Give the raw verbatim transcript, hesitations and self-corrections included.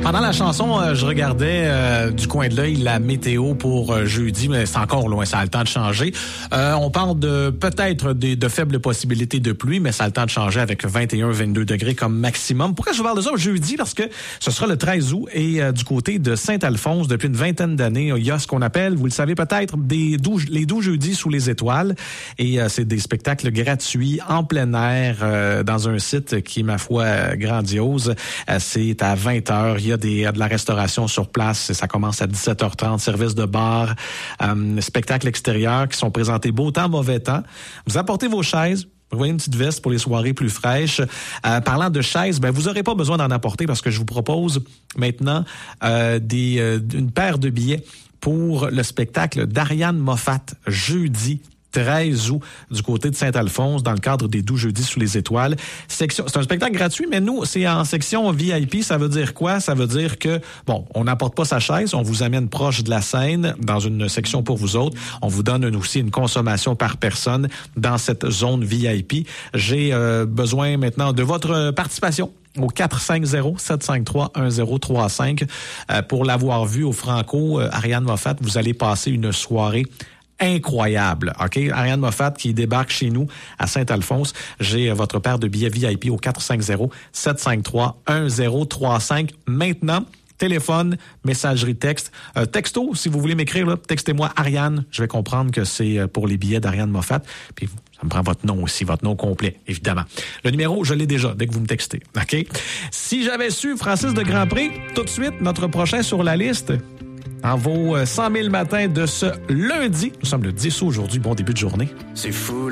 Pendant la chanson, euh, je regardais euh, du coin de l'œil la météo pour euh, jeudi, mais c'est encore loin, ça a le temps de changer. Euh, on parle de peut-être de, de faibles possibilités de pluie, mais ça a le temps de changer avec vingt et un à vingt-deux degrés comme maximum. Pourquoi je vous parle de ça jeudi? Parce que ce sera le treize août et euh, du côté de Saint-Alphonse, depuis une vingtaine d'années, il y a ce qu'on appelle, vous le savez peut-être, des douze, les douze jeudis sous les étoiles. Et euh, c'est des spectacles gratuits en plein air euh, dans un site qui est, ma foi, grandiose. Euh, c'est à vingt heures. Il y a des, de la restauration sur place. Ça commence à dix-sept heures trente. Service de bar, euh, spectacles extérieurs qui sont présentés beau temps, mauvais temps. Vous apportez vos chaises. Vous voyez une petite veste pour les soirées plus fraîches. Euh, parlant de chaises, ben vous n'aurez pas besoin d'en apporter parce que je vous propose maintenant euh, des, euh, une paire de billets pour le spectacle d'Ariane Moffat jeudi treize août du côté de Saint-Alphonse dans le cadre des douze jeudis sous les étoiles. Section, c'est un spectacle gratuit, mais nous, c'est en section V I P. Ça veut dire quoi? Ça veut dire que, bon, on n'apporte pas sa chaise, on vous amène proche de la scène dans une section pour vous autres. On vous donne aussi une consommation par personne dans cette zone V I P. J'ai euh, besoin maintenant de votre participation au quatre cinq zéro, sept cinq trois, un zéro trois cinq. Euh, pour l'avoir vu au Franco, euh, Ariane Moffat, vous allez passer une soirée incroyable, OK? Ariane Moffat qui débarque chez nous à Saint-Alphonse. J'ai votre paire de billets V I P au quatre cinq zéro, sept cinq trois, un zéro trois cinq. Maintenant, téléphone, messagerie texte. Euh, texto, si vous voulez m'écrire, là, textez-moi Ariane. Je vais comprendre que c'est pour les billets d'Ariane Moffat. Puis ça me prend votre nom aussi, votre nom complet, évidemment. Le numéro, je l'ai déjà, dès que vous me textez, OK? Si j'avais su, Francis de Grandpré, tout de suite, notre prochain sur la liste en vaut cent mille matins de ce lundi. Nous sommes le dix août aujourd'hui. Bon début de journée. C'est fou.